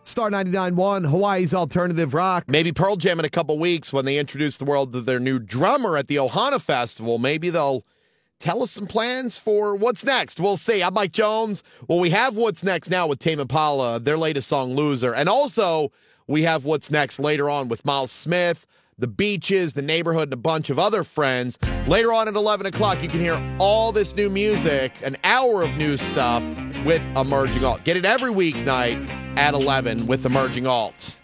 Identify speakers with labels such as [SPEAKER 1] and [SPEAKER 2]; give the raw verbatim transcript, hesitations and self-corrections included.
[SPEAKER 1] Star ninety-nine point one, Hawaii's alternative rock.
[SPEAKER 2] Maybe Pearl Jam in a couple weeks when they introduce the world to their new drummer at the Ohana Festival. Maybe they'll tell us some plans for what's next. We'll see. I'm Mike Jones. Well, we have what's next now with Tame Impala, their latest song, Loser. And also, we have what's next later on with Miles Smith, The Beaches, The Neighborhood, and a bunch of other friends. Later on at eleven o'clock, you can hear all this new music, an hour of new stuff with Emerging Alt. Get it every weeknight at eleven with Emerging Alt.